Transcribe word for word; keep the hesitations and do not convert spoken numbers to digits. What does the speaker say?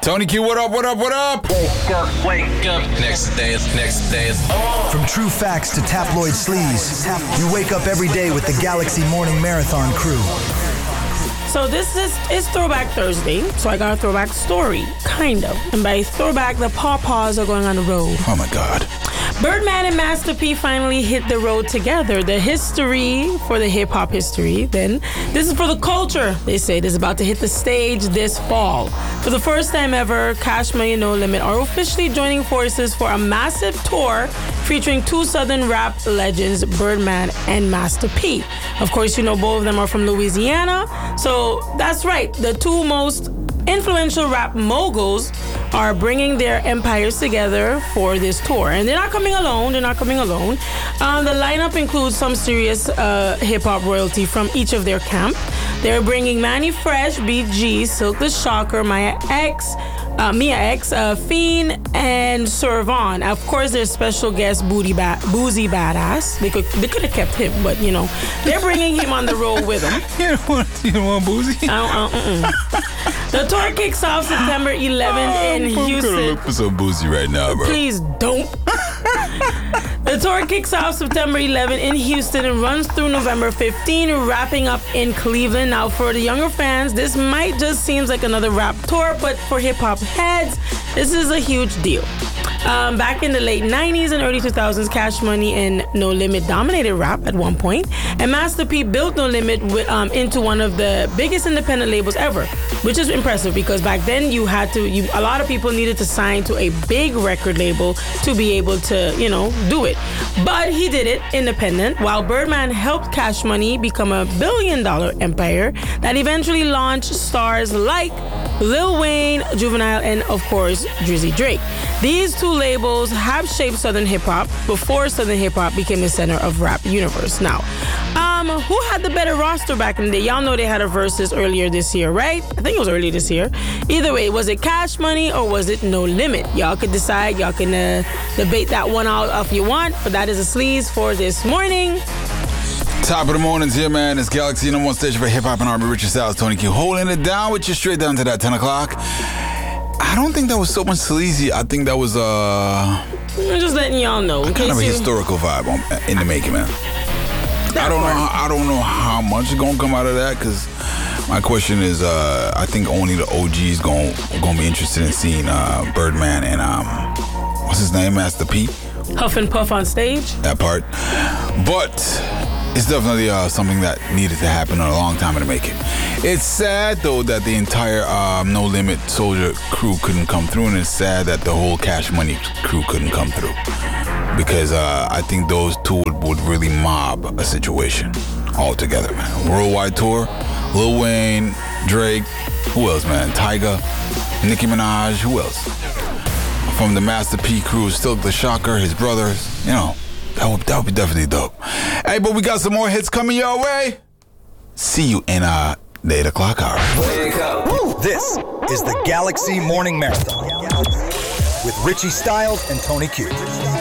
Tony Q, what up, what up, what up? Wake up, wake up. Next day is, next day is on. From true facts to tabloid sleaze, you wake up every day with the Galaxy Morning Marathon crew. So this is it's Throwback Thursday, so I got a throwback story, kind of. And by throwback, the Pawpaws are going on the road. Oh my God. Birdman and Master P finally hit the road together. The history for the hip-hop history, then. This is for the culture, they say. This is about to hit the stage this fall. For the first time ever, Cash Money No Limit are officially joining forces for a massive tour featuring two Southern rap legends, Birdman and Master P. Of course, you know both of them are from Louisiana. So that's right. The two most influential rap moguls are bringing their empires together for this tour. And they're not coming alone. They're not coming alone. Um, the lineup includes some serious uh, hip-hop royalty from each of their camp. They're bringing Manny Fresh, B G, Silk the Shocker, Maya X, uh, Mia X, uh, Fiend, and Servon. Of course, there's special guest Booty ba- Boozy Badass. They could they could have kept him, but you know, they're bringing him on the road with them. You don't want, you don't want Boozy? I don't, uh, uh-uh. The tour kicks off September eleventh oh, in I'm Houston. gonna look for some Boozy right now, bro. Please don't. The tour kicks off September eleventh in Houston and runs through November fifteenth, wrapping up in Cleveland. Now, for the younger fans, this might just seem like another rap tour, but for hip-hop heads, this is a huge deal. Um, back in the late nineties and early two thousands, Cash Money and No Limit dominated rap at one point, and Master P built No Limit with, um, into one of the biggest independent labels ever, which is impressive because back then you had to, you, a lot of people needed to sign to a big record label to be able to, you know, do it. But he did it independent, while Birdman helped Cash Money become a billion dollar empire that eventually launched stars like Lil Wayne, Juvenile, and of course, Drizzy Drake. These two labels have shaped Southern hip-hop before Southern hip-hop became the center of rap universe. Now, um, who had the better roster back in the day? Y'all know they had a versus earlier this year, right? I think it was earlier this year. Either way, was it Cash Money or was it No Limit? Y'all could decide. Y'all can uh, debate that one out if you want, but that is a sleaze for this morning. Top of the mornings here, man. It's Galaxy number one station for hip-hop and R and B. Richard Styles, Tony Q. Holding it down with you straight down to that ten o'clock. I don't think that was so much sleazy. I think that was, uh... I'm just letting y'all know. kind of a you... historical vibe on, in the making, man. I don't know how, I don't know how much is going to come out of that, because my question is, uh, I think only the O Gs going to be interested in seeing uh, Birdman and, um, what's his name, Master P? Huff and Puff on stage? That part. But... it's definitely uh, something that needed to happen a long time to make it. It's sad, though, that the entire um, No Limit Soldier crew couldn't come through, and it's sad that the whole Cash Money crew couldn't come through. Because uh, I think those two would, would really mob a situation altogether, man. Worldwide tour, Lil Wayne, Drake, who else, man? Tyga, Nicki Minaj, who else? From the Master P crew, Silk the Shocker, his brothers, you know. That would, that would be definitely dope. Hey, but we got some more hits coming your way. See you in uh, the eight o'clock hour. Wake up. Woo! This is the Galaxy Morning Marathon with Richie Styles and Tony Q.